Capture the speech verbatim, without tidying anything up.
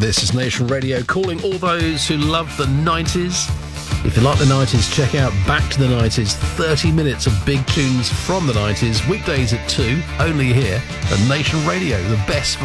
This is Nation Radio, calling all those who love the nineties. If you like the nineties, check out Back to the nineties, thirty minutes of big tunes from the nineties, weekdays at two, only here at Nation Radio, the best